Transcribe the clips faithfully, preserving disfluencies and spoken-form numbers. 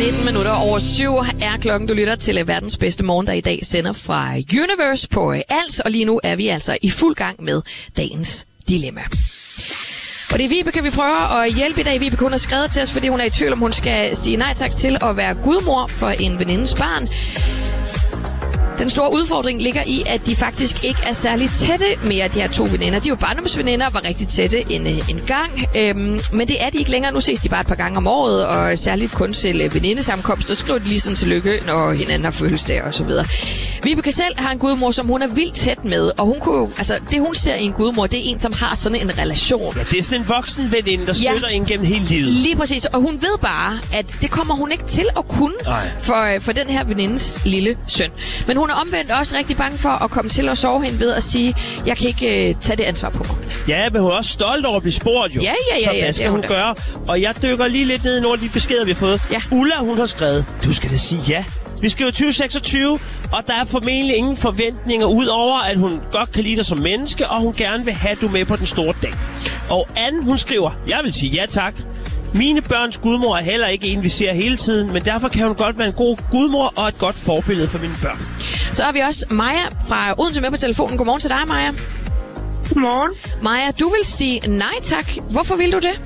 nitten minutter over syv er klokken. Du lytter til verdens bedste morgen, der i dag sender fra Universe på Als. Og lige nu er vi altså i fuld gang med dagens dilemma. Og det er Vibeke, vi prøver at hjælpe i dag. Vibeke, hun har skrevet til os, fordi hun er i tvivl om, hun skal sige nej tak til at være gudmor for en venindes barn. Den store udfordring ligger i, at de faktisk ikke er særlig tætte mere, de her to veninder. De er jo barndomsveninder, var rigtig tætte en, en gang, øhm, men det er de ikke længere. Nu ses de bare et par gange om året, og særligt kun til venindesammenkomst, og skriver de lige sådan tillykke, når hinanden har fødselsdag og så videre. Vibeke selv har en gudmor, som hun er vildt tæt med, og hun kunne, altså, det hun ser i en gudmor, det er en, som har sådan en relation. Ja, det er sådan en voksen veninde, der støtter ja, en gennem hele livet. Lige præcis, og hun ved bare, at det kommer hun ikke til at kunne for, for den her venindes lille søn. Men hun er omvendt også rigtig bange for at komme til at sove hende ved at sige, jeg kan ikke uh, tage det ansvar på mig. Ja, men hun er også stolt over at blive spurgt jo. Ja, ja, ja. Så ja, hvad skal hun det. gøre? Og jeg dykker lige lidt ned i nogle af de beskeder, vi har fået. Ja. Ulla, hun har skrevet, du skal da sige ja. Vi skriver tyve seksogtyve, og der er formentlig ingen forventninger, ud over at hun godt kan lide dig som menneske, og hun gerne vil have du med på den store dag. Og Anne, hun skriver, jeg vil sige ja tak. Mine børns gudmor er heller ikke en, vi ser hele tiden, men derfor kan hun godt være en god gudmor og et godt forbillede for mine børn. Så har vi også Maja fra Odense med på telefonen. Godmorgen til dig, Maja. Godmorgen. Maja, du vil sige nej tak. Hvorfor vil du det?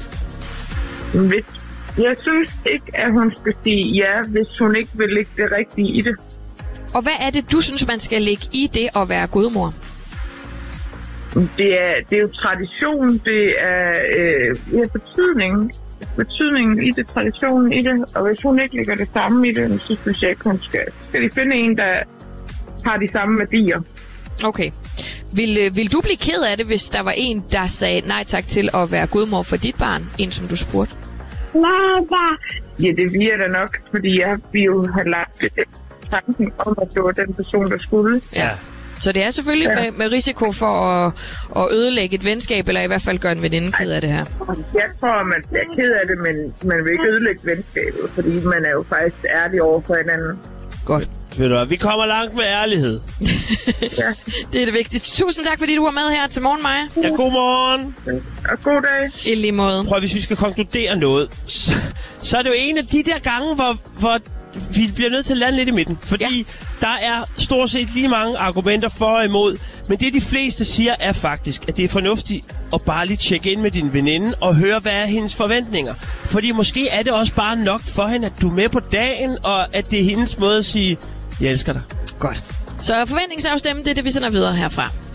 Jeg synes ikke, at hun skal sige ja, hvis hun ikke vil lægge det rigtige i det. Og hvad er det, du synes, man skal lægge i det at være gudmor? Det er, det er jo tradition, det er øh, ja, betydning. betydningen i det, traditionen i det, og hvis hun ikke lægger det samme i det, så synes jeg ikke, hun skal. Skal de finde en, der har de samme værdier. Okay. Vil, vil du blive ked af det, hvis der var en, der sagde nej tak til at være gudmor for dit barn, en som du spurgte? Ja, det bliver da nok, fordi jeg vil jo have lagt tanken om, at det var den person, der skulle. Ja. Så det er selvfølgelig ja. med, med risiko for at, at ødelægge et venskab, eller i hvert fald gøre en veninde ked af det her. Jeg tror, man bliver ked af det, men man vil ikke ødelægge venskabet, fordi man er jo faktisk ærlig over for hinanden. Godt. Ved du, vi kommer langt med ærlighed. Ja. Det er det vigtigste. Tusind tak, fordi du var med her til morgen, Maja. Ja, god morgen. Og god dag. I lige måde. Prøv, hvis vi skal konkludere noget, så, så er det jo en af de der gange, hvor, hvor vi bliver nødt til at lande lidt i midten. Fordi ja. der er stort set lige mange argumenter for og imod. Men det, de fleste siger, er faktisk, at det er fornuftigt at bare lige tjekke ind med din veninde og høre, hvad er hendes forventninger. Fordi måske er det også bare nok for hende, at du er med på dagen, og at det er hendes måde at sige, jeg elsker dig. Godt. Så forventningsafstemmen, det er det, vi sender videre herfra.